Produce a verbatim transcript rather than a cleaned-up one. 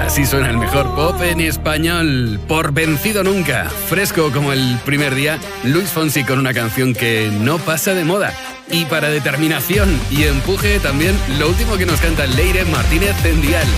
Así suena el mejor pop en español. Por vencido nunca. Fresco como el primer día, Luis Fonsi con una canción que no pasa de moda. Y para determinación y empuje también, lo último que nos canta Leire Martínez en Dial.